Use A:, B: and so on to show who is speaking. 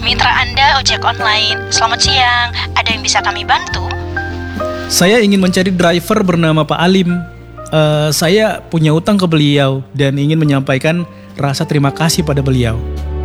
A: mitra Anda ojek online. Selamat siang, ada yang bisa kami bantu?
B: Saya ingin mencari driver bernama Pak Alim. Saya punya utang ke beliau dan ingin menyampaikan rasa terima kasih pada beliau.